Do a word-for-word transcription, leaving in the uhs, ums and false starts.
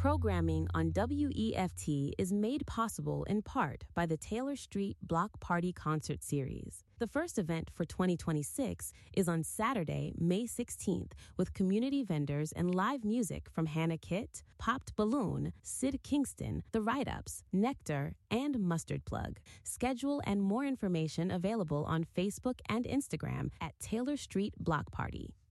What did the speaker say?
Programming on W E F T is made possible in part by the Taylor Street Block Party Concert Series. The first event for twenty twenty-six is on Saturday, May sixteenth, with community vendors and live music from Hannah Kitt, Popped Balloon, Sid Kingston, The Write-Ups, Nectar, and Mustard Plug. Schedule and more information available on Facebook and Instagram at Taylor Street Block Party.